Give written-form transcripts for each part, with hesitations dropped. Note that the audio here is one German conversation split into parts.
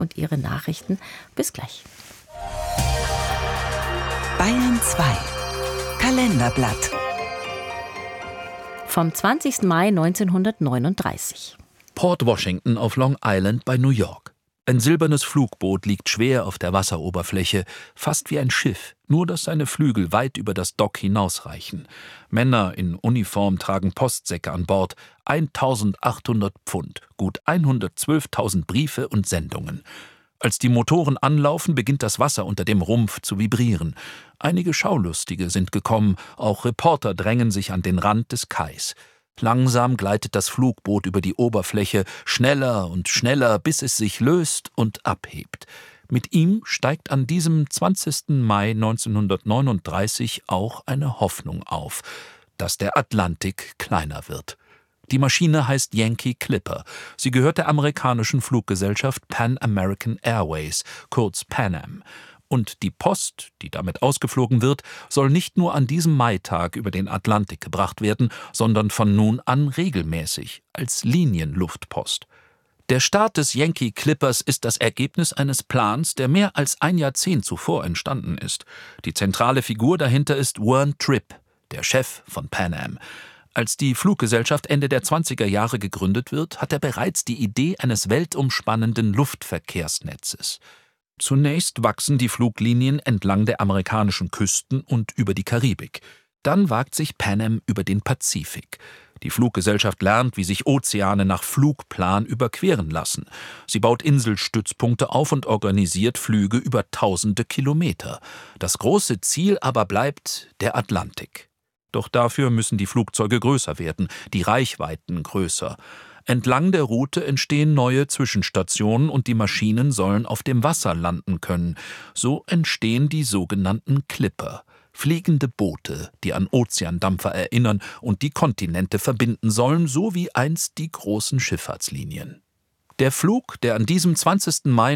und Ihre Nachrichten. Bis gleich. Bayern 2 Kalenderblatt Vom 20. Mai 1939. Port Washington auf Long Island bei New York. Ein silbernes Flugboot liegt schwer auf der Wasseroberfläche, fast wie ein Schiff, nur dass seine Flügel weit über das Dock hinausreichen. Männer in Uniform tragen Postsäcke an Bord, 1.800 Pfund, gut 112.000 Briefe und Sendungen. Als die Motoren anlaufen, beginnt das Wasser unter dem Rumpf zu vibrieren. Einige Schaulustige sind gekommen, auch Reporter drängen sich an den Rand des Kais. Langsam gleitet das Flugboot über die Oberfläche, schneller und schneller, bis es sich löst und abhebt. Mit ihm steigt an diesem 20. Mai 1939 auch eine Hoffnung auf, dass der Atlantik kleiner wird. Die Maschine heißt Yankee Clipper. Sie gehört der amerikanischen Fluggesellschaft Pan American Airways, kurz Pan Am. Und die Post, die damit ausgeflogen wird, soll nicht nur an diesem Maitag über den Atlantik gebracht werden, sondern von nun an regelmäßig als Linienluftpost. Der Start des Yankee Clippers ist das Ergebnis eines Plans, der mehr als ein Jahrzehnt zuvor entstanden ist. Die zentrale Figur dahinter ist Vern Tripp, der Chef von Pan Am. Als die Fluggesellschaft Ende der 20er Jahre gegründet wird, hat er bereits die Idee eines weltumspannenden Luftverkehrsnetzes. Zunächst wachsen die Fluglinien entlang der amerikanischen Küsten und über die Karibik. Dann wagt sich Pan Am über den Pazifik. Die Fluggesellschaft lernt, wie sich Ozeane nach Flugplan überqueren lassen. Sie baut Inselstützpunkte auf und organisiert Flüge über tausende Kilometer. Das große Ziel aber bleibt der Atlantik. Doch dafür müssen die Flugzeuge größer werden, die Reichweiten größer. Entlang der Route entstehen neue Zwischenstationen und die Maschinen sollen auf dem Wasser landen können. So entstehen die sogenannten Clipper, fliegende Boote, die an Ozeandampfer erinnern und die Kontinente verbinden sollen, so wie einst die großen Schifffahrtslinien. Der Flug, der an diesem 20. Mai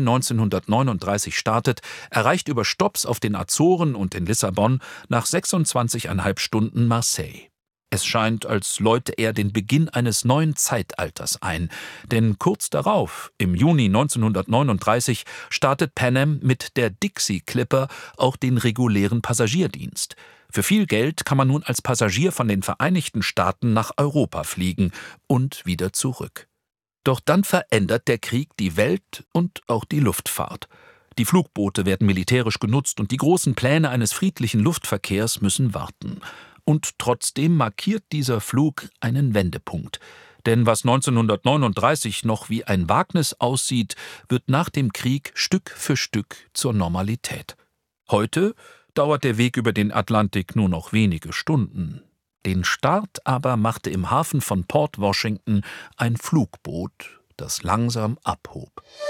1939 startet, erreicht über Stopps auf den Azoren und in Lissabon nach 26,5 Stunden Marseille. Es scheint, als läute er den Beginn eines neuen Zeitalters ein, denn kurz darauf, im Juni 1939, startet Pan Am mit der Dixie Clipper auch den regulären Passagierdienst. Für viel Geld kann man nun als Passagier von den Vereinigten Staaten nach Europa fliegen und wieder zurück. Doch dann verändert der Krieg die Welt und auch die Luftfahrt. Die Flugboote werden militärisch genutzt und die großen Pläne eines friedlichen Luftverkehrs müssen warten. Und trotzdem markiert dieser Flug einen Wendepunkt. Denn was 1939 noch wie ein Wagnis aussieht, wird nach dem Krieg Stück für Stück zur Normalität. Heute dauert der Weg über den Atlantik nur noch wenige Stunden. Den Start aber machte im Hafen von Port Washington ein Flugboot, das langsam abhob.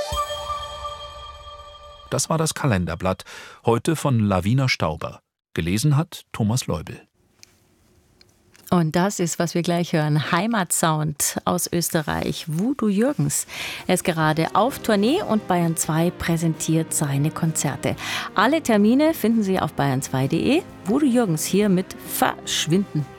Das war das Kalenderblatt, heute von Lavina Stauber. Gelesen hat Thomas Leubel. Und das ist, was wir gleich hören. Heimatsound aus Österreich. Voodoo Jürgens. Er ist gerade auf Tournee und Bayern 2 präsentiert seine Konzerte. Alle Termine finden Sie auf bayern2.de. Voodoo Jürgens hier mit Verschwinden.